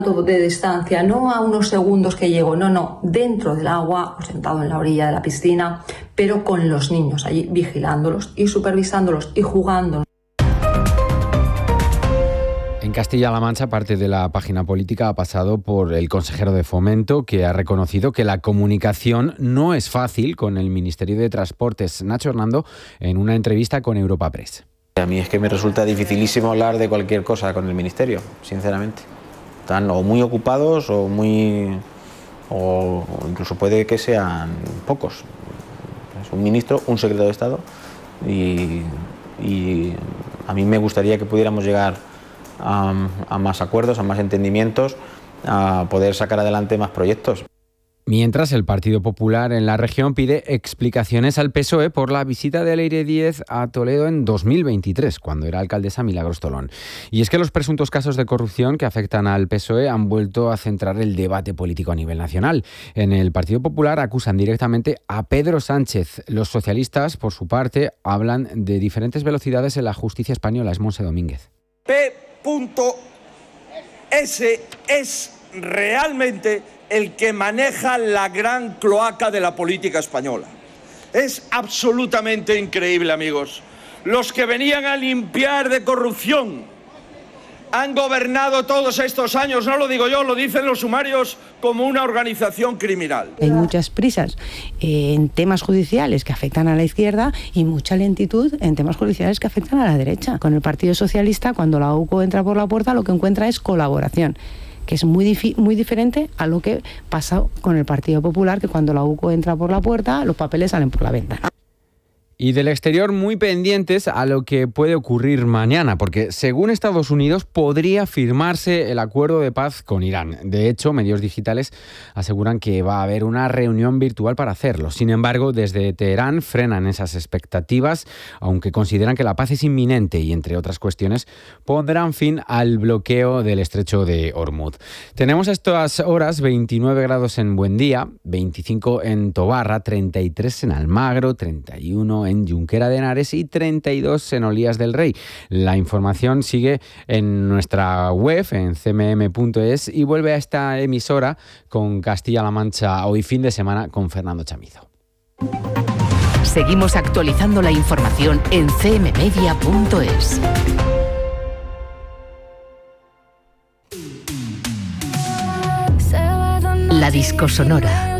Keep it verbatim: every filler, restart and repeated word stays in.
de distancia, no a unos segundos que llego, no, no, dentro del agua o sentado en la orilla de la piscina, pero con los niños allí vigilándolos y supervisándolos y jugando. En Castilla-La Mancha, parte de la página política ha pasado por el consejero de Fomento, que ha reconocido que la comunicación no es fácil con el Ministerio de Transportes. Nacho Hernando, en una entrevista con Europa Press. A mí es que me resulta dificilísimo hablar de cualquier cosa con el Ministerio, sinceramente. Están o muy ocupados o muy... o incluso puede que sean pocos. Es un ministro, un secretario de Estado y, y a mí me gustaría que pudiéramos llegar a, a más acuerdos, a más entendimientos, a poder sacar adelante más proyectos. Mientras, el Partido Popular en la región pide explicaciones al P S O E por la visita de Leire Díez a Toledo en dos mil veintitrés, cuando era alcaldesa Milagros Tolón. Y es que los presuntos casos de corrupción que afectan al P S O E han vuelto a centrar el debate político a nivel nacional. En el Partido Popular acusan directamente a Pedro Sánchez. Los socialistas, por su parte, hablan de diferentes velocidades en la justicia española. Es Monse Domínguez. P S es realmente el que maneja la gran cloaca de la política española. Es absolutamente increíble, amigos. Los que venían a limpiar de corrupción han gobernado todos estos años, no lo digo yo, lo dicen los sumarios, como una organización criminal. Hay muchas prisas eh, en temas judiciales que afectan a la izquierda y mucha lentitud en temas judiciales que afectan a la derecha. Con el Partido Socialista, cuando la U C O entra por la puerta, lo que encuentra es colaboración, que es muy, difi- muy diferente a lo que pasa con el Partido Popular, que cuando la U C O entra por la puerta, los papeles salen por la ventana. Y del exterior, muy pendientes a lo que puede ocurrir mañana, porque según Estados Unidos podría firmarse el acuerdo de paz con Irán. De hecho, medios digitales aseguran que va a haber una reunión virtual para hacerlo. Sin embargo, desde Teherán frenan esas expectativas, aunque consideran que la paz es inminente y, entre otras cuestiones, pondrán fin al bloqueo del estrecho de Hormuz. Tenemos a estas horas veintinueve grados en Buendía, veinticinco en Tobarra, treinta y tres en Almagro, treinta y uno en en Junquera de Henares y treinta y dos en Olías del Rey. La información sigue en nuestra web, en c m m punto es, y vuelve a esta emisora con Castilla-La Mancha hoy fin de semana con Fernando Chamizo. Seguimos actualizando la información en c m media punto es. La Disco Sonora.